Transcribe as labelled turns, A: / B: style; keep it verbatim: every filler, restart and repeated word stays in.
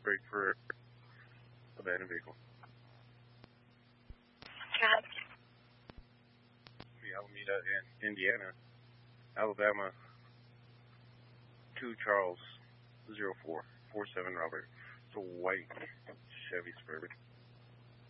A: break for abandoned vehicle.
B: Got
A: The Alameda in Indiana, Alabama, two Charles, zero four four seven Robert. It's a white Chevy Suburban.